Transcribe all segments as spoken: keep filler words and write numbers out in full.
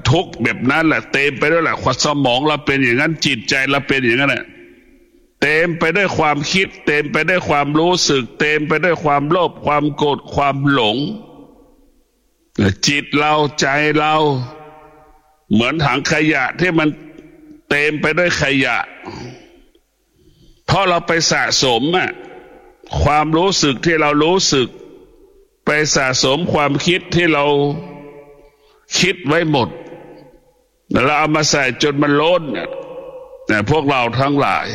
ทุกข์แบบนั้นแหละเต็มไปด้วยแหละความสมองเราเป็นอย่างนั้นจิตใจเราเป็นอย่างนั้นแหละเต็มไปด้วยความคิดเต็มไปด้วยความรู้สึกเต็มไปด้วยความโลภความโกรธความหลงจิตเราใจเราเหมือนถังขยะที่มันเต็มไปด้วยขยะเพราะเราไปสะสมอะความรู้สึกที่เรารู้สึกไปสะสมความคิดที่เราคิดไว้หมดแล้วเราเอามาใส่จนมันล้นเนี่ยแต่พวกเราทั้งหลาย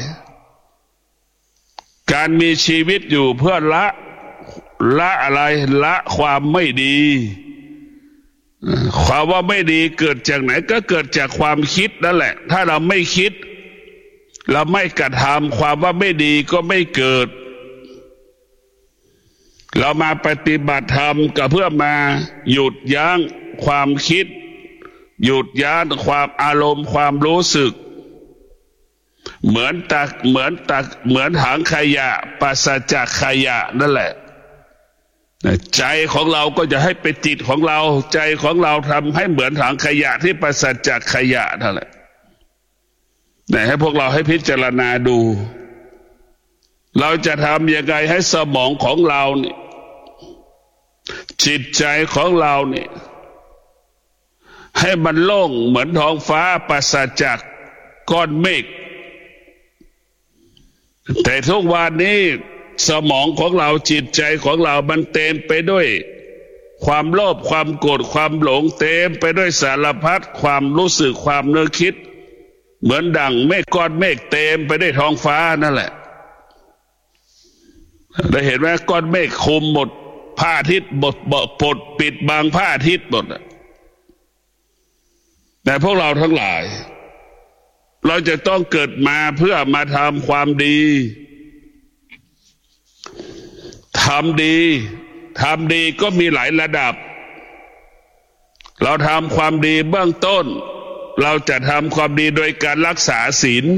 การมีชีวิตอยู่เพื่อละละอะไรละความไม่ดีความว่าไม่ดีเกิดจากไหนก็เกิดจากความคิดนั่นแหละถ้าเราไม่คิดเราไม่กระทำความว่าไม่ดีก็ไม่เกิดเรามาปฏิบัติธรรมก็เพื่อมาหยุดยั้งความคิดหยุดยั้งความอารมณ์ความรู้สึกเหมือนตักเหมือนตักเหมือนถังขยะปราศจากขยะนั่นแหละใจของเราก็จะให้เป็นจิตของเราใจของเราทำให้เหมือนถังขยะที่ปราศจากขยะนั่นแหละแต่ให้พวกเราให้พิจารณาดูเราจะทำยังไงให้สมองของเราเนี่ยจิตใจของเราเนี่ยให้มันโล่งเหมือนท้องฟ้าปราศจากก้อนเมฆแต่ทุกวันนี้สมองของเราจิตใจของเรามันเต็มไปด้วยความโลภความโกรธความหลงเต็มไปด้วยสารพัดความรู้สึกความนึกคิดเหมือนดั่งเมฆก้อนเมฆเต็มไปด้วยท้องฟ้านั่นแหละได้เห็นไหมก้อนเมฆคุมหมดพระอาทิตย์บดบดปดปิดบังพระอาทิตย์หมดแต่พวกเราทั้งหลายเราจะต้องเกิดมาเพื่อมาทำความดีทำดีทำดีก็มีหลายระดับเราทำความดีเบื้องต้นเราจะทำความดีโดยการรักษาศีล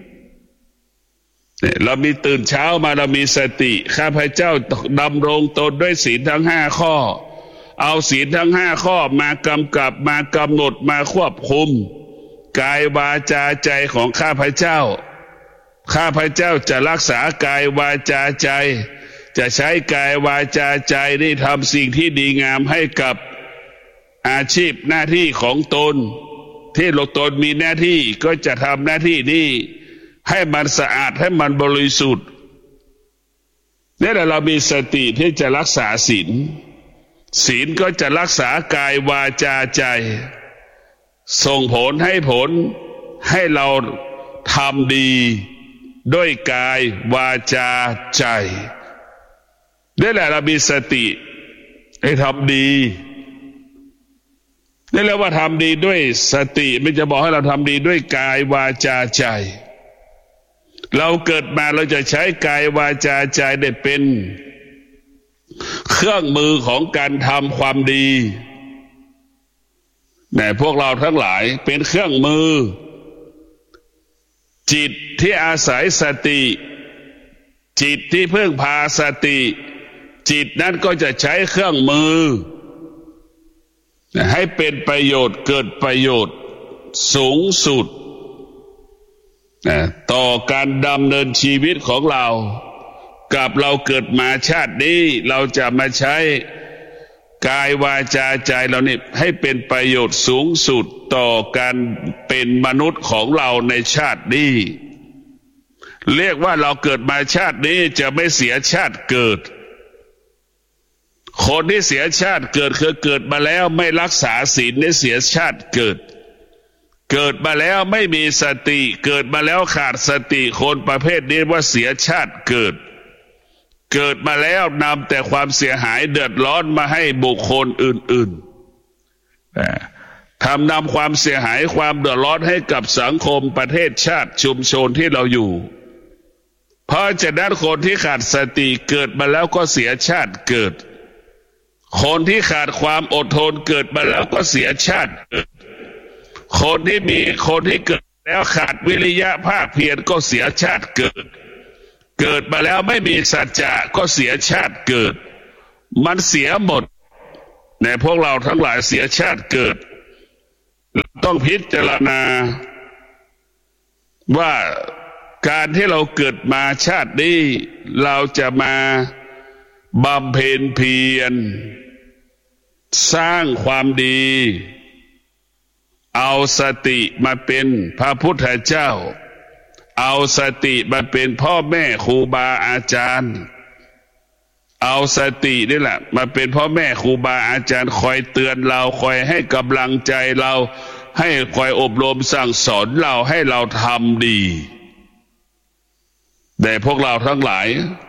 เรามีตื่นเช้ามาเรามีสติข้าพเจ้าดำรงตนด้วยศีลทั้งห้าข้อเอาศีลทั้งห้าข้อมากำกับมากำหนดมาควบคุมกายวาจาใจของข้าพเจ้าข้าพเจ้าจะรักษากายวาจาใจจะใช้กายวาจาใจนี่ทำสิ่งที่ดีงามให้กับอาชีพหน้าที่ของตนที่เราตนมีหน้าที่ก็จะทำหน้าที่นี้ให้มันสะอาดให้มันบริสุทธิ์นี่แหละเรามีสติที่จะรักษาศีลศีลก็จะรักษากายวาจาใจส่งผลให้ผลให้เราทำดีด้วยกายวาจาใจนี่แหละเรามีสติให้ทำดีนี่แหละว่าทำดีด้วยสติไม่จะบอกให้เราทำดีด้วยกายวาจาใจเราเกิดมาเราจะใช้กายวาจาใจได้เป็นเครื่องมือของการทำความดีแต่พวกเราทั้งหลายเป็นเครื่องมือจิตที่อาศัยสติจิตที่พึ่งพาสติจิตนั้นก็จะใช้เครื่องมือให้เป็นประโยชน์เกิดประโยชน์สูงสุดต่อการดำเนินชีวิตของเรากับเราเกิดมาชาตินี้เราจะมาใช้กายวาจาใจเราเนี่ยให้เป็นประโยชน์สูงสุดต่อการเป็นมนุษย์ของเราในชาตินี้เรียกว่าเราเกิดมาชาตินี้จะไม่เสียชาติเกิดคนที่เสียชาติเกิดคือเกิดมาแล้วไม่รักษาศีลได้เสียชาติเกิดเกิดมาแล้วไม่มีสติเกิดมาแล้วขาดสติคนประเภทนี้ว่าเสียชาติเกิดเกิดมาแล้วนำแต่ความเสียหายเดือดร้อนมาให้บุคคลอื่นๆทำนำความเสียหายความเดือดร้อนให้กับสังคมประเทศชาติชุมชนที่เราอยู่เพราะฉะนั้นคนที่ขาดสติเกิดมาแล้วก็เสียชาติเกิดคนที่ขาดความอดทนเกิดมาแล้วก็เสียชาติเกิดคนที่มีคนที่เกิดแล้วขาดวิริยะภาคเพียรก็เสียชาติเกิดเกิดมาแล้วไม่มีสัจจะก็เสียชาติเกิดมันเสียหมดในพวกเราทั้งหลายเสียชาติเกิดต้องพิจารณาว่าการที่เราเกิดมาชาตินี้เราจะมาบำเพ็ญเพียรสร้างความดีเอาสติมาเป็นพระพุทธเจ้าเอาสติมาเป็นพ่อแม่ครูบาอาจารย์เอาสตินี่แหละมาเป็นพ่อแม่ครูบาอาจารย์คอยเตือนเราคอยให้กำลังใจเราให้คอยอบรมสั่งสอนเราให้เราทำดีแต่พวกเราทั้งหลาย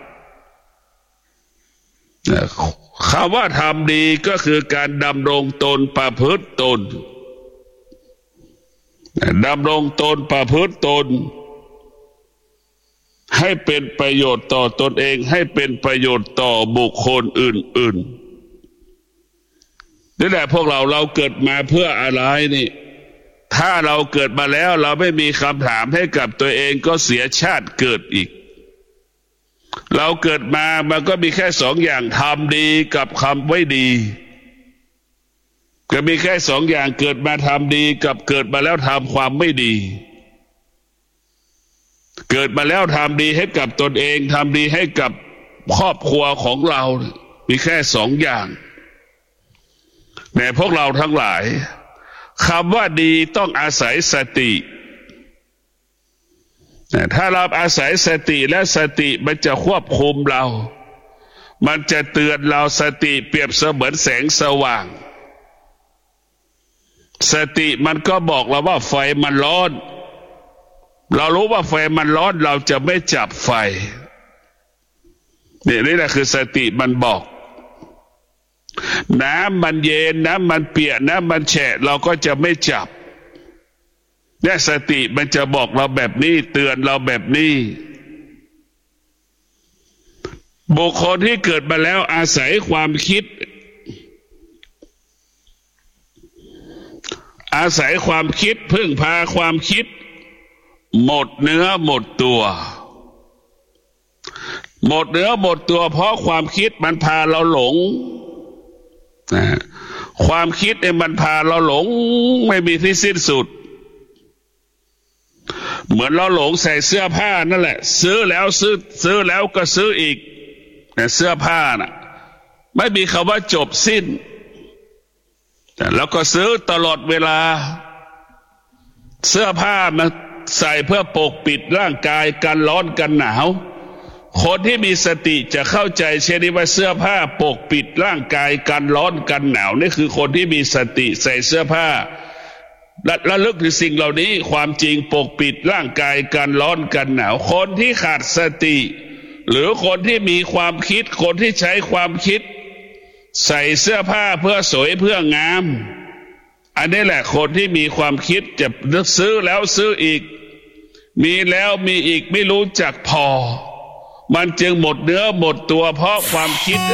คำว่าทำดีก็คือการดำรงตนประพฤติตนดำรงตนประพฤติตนให้เป็นประโยชน์ต่อตนเองให้เป็นประโยชน์ต่อบุคคลอื่นๆนี่แหละพวกเราเราเกิดมาเพื่ออะไรนี่ถ้าเราเกิดมาแล้วเราไม่มีคำถามให้กับตัวเองก็เสียชาติเกิดอีกเราเกิดมามันก็มีแค่สองอย่างทำดีกับคำไม่ดีก็มีแค่สองอย่างเกิดมาทำดีกับเกิดมาแล้วทำความไม่ดีเกิดมาแล้วทำดีให้กับตนเองทำดีให้กับครอบครัวของเรามีแค่สองอย่างแต่พวกเราทั้งหลายคำว่าดีต้องอาศัยสติถ้าเราอาศัยสติและสติมันจะควบคุมเรามันจะเตือนเราสติเปรียบเสมือนแสงสว่างสติมันก็บอกเราว่าไฟมันร้อนเรารู้ว่าไฟมันร้อนเราจะไม่จับไฟนี่นี่แหละคือสติมันบอกน้ำมันเย็นน้ำมันเปียกน้ำมันแฉะเราก็จะไม่จับเนี่ยสติมันจะบอกเราแบบนี้เตือนเราแบบนี้บุคคลที่เกิดมาแล้วอาศัยความคิดอาศัยความคิดพึ่งพาความคิดหมดเนื้อหมดตัวหมดเนื้อหมดตัวเพราะความคิดมันพาเราหลงความคิดเนี่ยมันพาเราหลงไม่มีที่สิ้นสุดเหมือนเราหลงใส่เสื้อผ้านั่นแหละซื้อแล้วซื้อซื้อแล้วก็ซื้ออีกแต่เสื้อผ้าน่ะไม่มีคำว่าจบสิ้นแล้วก็ซื้อตลอดเวลาเสื้อผ้ามันใส่เพื่อปกปิดร่างกายกันร้อนกันหนาวคนที่มีสติจะเข้าใจเช่นนี้ว่าเสื้อผ้าปกปิดร่างกายกันร้อนกันหนาวนี่คือคนที่มีสติใส่เสื้อผ้าและระลึกถึงสิ่งเหล่านี้ความจริงปกปิดร่างกายกันร้อนกันหนาวคนที่ขาดสติหรือคนที่มีความคิดคนที่ใช้ความคิดใส่เสื้อผ้าเพื่อสวยเพื่องามอันนี้แหละคนที่มีความคิดจะซื้อแล้วซื้ออีกมีแล้วมีอีกไม่รู้จักพอมันจึงหมดเนื้อหมดตัวเพราะความคิด